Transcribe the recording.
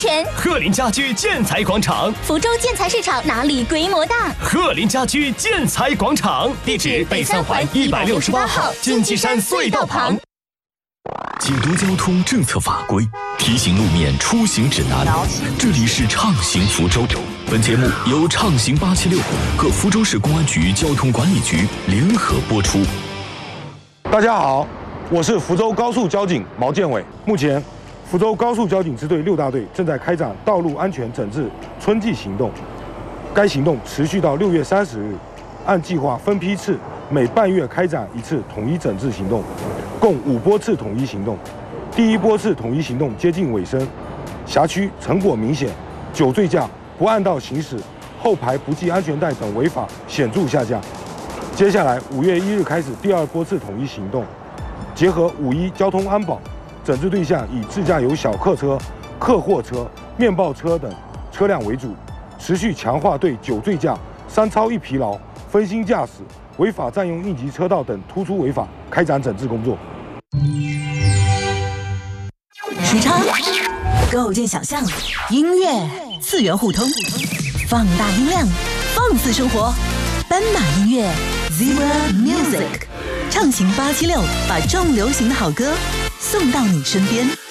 鹤林家居建材广场， 福州建材市场哪里规模大？ 鹤林家居建材广场，地址北三环168号金鸡山隧道旁。解读交通政策法规，提醒路面出行指南。这里是畅行福州。本节目由畅行876和福州市公安局交通管理局联合播出。 大家好，我是福州高速交警毛建伟。目前，福州高速交警支队6大队正在开展道路安全整治春季行动。该行动持续到6月30日，按计划分批次，每半月开展一次统一整治行动，共5波次统一行动。第1波次统一行动接近尾声，辖区成果明显，酒醉驾、不按道行驶、后排不系安全带等违法显著下降。接下来5月1日开始第2波次统一行动，结合5.1交通安保，整治对象以自驾游小客车、客货车、面包车等车辆为主，持续强化对酒醉驾、3超1疲劳、分心驾驶、违法占用应急车道等突出违法开展整治工作。 时差构建想象，音乐次元互通，放大音量，放肆生活。斑马音乐 Zebra Music， 畅行876，把重流行的好歌送到你身边。